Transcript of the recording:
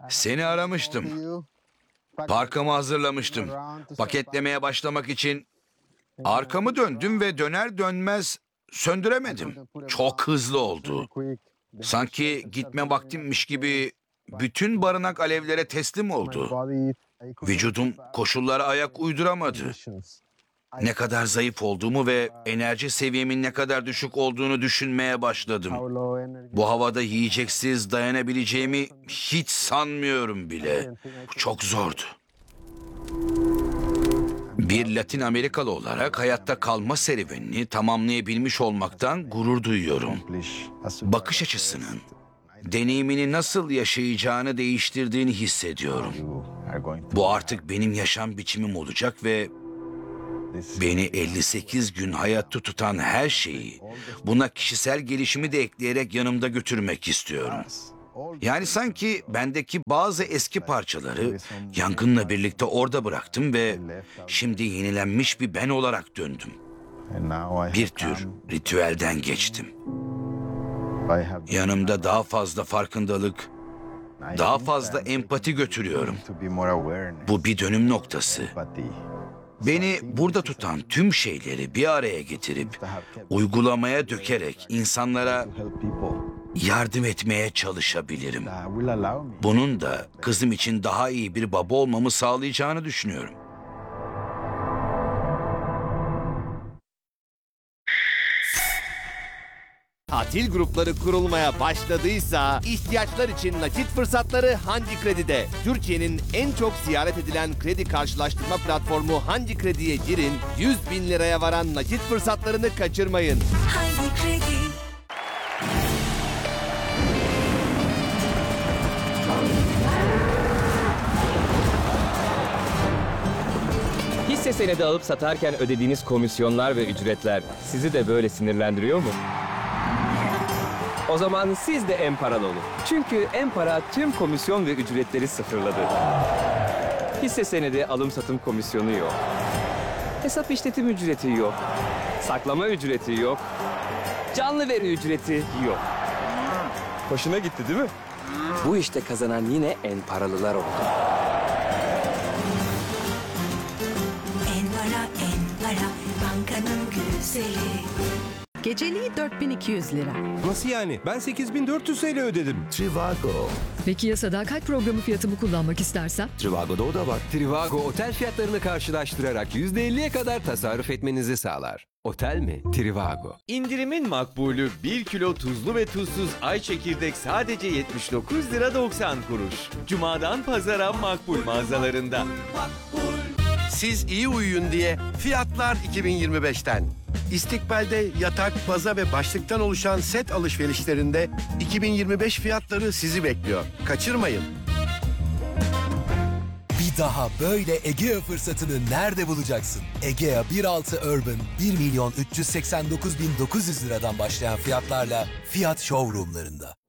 Seni aramıştım. Parkamı hazırlamıştım. Paketlemeye başlamak için arkamı döndüm ve döner dönmez söndüremedim. Çok hızlı oldu. Sanki gitme vaktimmiş gibi bütün barınak alevlere teslim oldu. Vücudum koşullara ayak uyduramadı. Ne kadar zayıf olduğumu ve enerji seviyemin ne kadar düşük olduğunu düşünmeye başladım. Bu havada yiyeceksiz dayanabileceğimi hiç sanmıyorum bile. Bu çok zordu. Bir Latin Amerikalı olarak hayatta kalma serüvenini tamamlayabilmiş olmaktan gurur duyuyorum. Bakış açısının, deneyimini nasıl yaşayacağını değiştirdiğini hissediyorum. Bu artık benim yaşam biçimim olacak ve beni 58 gün hayatta tutan her şeyi, buna kişisel gelişimi de ekleyerek yanımda götürmek istiyorum. Yani sanki bendeki bazı eski parçaları yangınla birlikte orada bıraktım ve şimdi yenilenmiş bir ben olarak döndüm. Bir tür ritüelden geçtim. Yanımda daha fazla farkındalık, daha fazla empati götürüyorum. Bu bir dönüm noktası. Beni burada tutan tüm şeyleri bir araya getirip, uygulamaya dökerek insanlara yardım etmeye çalışabilirim. Bunun da kızım için daha iyi bir baba olmamı sağlayacağını düşünüyorum. Tatil grupları kurulmaya başladıysa ihtiyaçlar için nakit fırsatları Hangi Kredi'de. Türkiye'nin en çok ziyaret edilen kredi karşılaştırma platformu Hangi Kredi'ye girin, 100.000 liraya varan nakit fırsatlarını kaçırmayın. Hangi Kredi? Hisse senedi alıp satarken ödediğiniz komisyonlar ve ücretler sizi de böyle sinirlendiriyor mu? O zaman siz de Enparalı olun. Çünkü Enpara tüm komisyon ve ücretleri sıfırladı. Hisse senedi alım satım komisyonu yok. Hesap işletim ücreti yok. Saklama ücreti yok. Canlı veri ücreti yok. Hoşuna gitti değil mi? Bu işte kazanan yine Enparalılar oldu. Enpara, bankanın güzeli. Geceliği 4200 lira. Nasıl yani? Ben 8400 TL ödedim. Trivago. Peki ya sadakat programı fiyatımı kullanmak istersem? Trivago'da o da var. Trivago otel fiyatlarını karşılaştırarak %50'ye kadar tasarruf etmenizi sağlar. Otel mi? Trivago. İndirimin makbulü 1 kilo tuzlu ve tuzsuz ay çekirdek sadece 79 lira 90 kuruş. Cuma'dan pazara makbul mağazalarında. Siz iyi uyuyun diye fiyatlar 2025'ten. İstikbal'de yatak, baza ve başlıktan oluşan set alışverişlerinde 2025 fiyatları sizi bekliyor. Kaçırmayın. Bir daha böyle Egea fırsatını nerede bulacaksın? Egea 1.6 Urban 1.389.900 liradan başlayan fiyatlarla Fiyat Showroom'larında.